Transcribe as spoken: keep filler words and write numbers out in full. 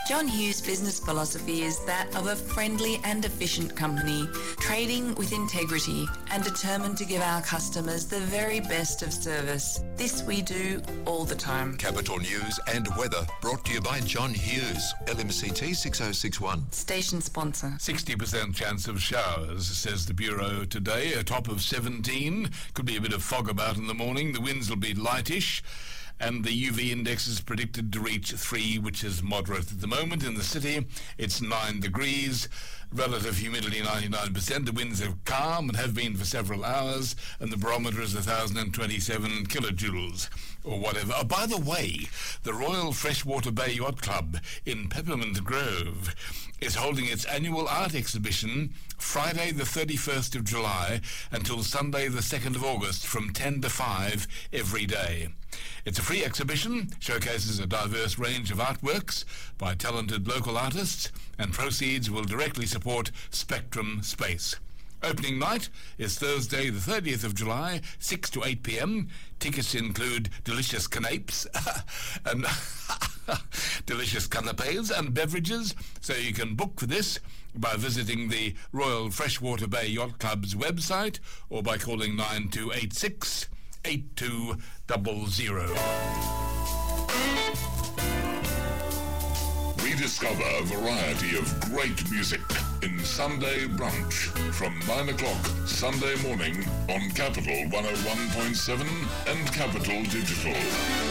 John Hughes' business philosophy is that of a friendly and efficient company, trading with integrity and determined to give our customers the very best of service. This we do all the time. Capital News and weather brought to you by John Hughes, L M C T six oh six one. Station sponsor. sixty percent chance of showers, says the Bureau today, a top of seventeen. Could be a bit of fog about in the morning. The winds will be lightish. And the U V index is predicted to reach three, which is moderate at the moment. In the city, it's nine degrees. Relative humidity ninety-nine percent. The winds are calm and have been for several hours. And the barometer is one thousand twenty-seven kilojoules, or whatever. Oh, by the way, the Royal Freshwater Bay Yacht Club in Peppermint Grove is holding its annual art exhibition Friday the thirty-first of July until Sunday the second of August from ten to five every day. It's a free exhibition, showcases a diverse range of artworks by talented local artists, and proceeds will directly support Spectrum Space. Opening night is Thursday the thirtieth of July, six to eight p.m. Tickets include delicious canapes and delicious canapes and beverages, so you can book for this by visiting the Royal Freshwater Bay Yacht Club's website or by calling nine two eight six, eight two zero zero. We discover a variety of great music in Sunday Brunch from nine o'clock Sunday morning on Capital one oh one point seven and Capital Digital.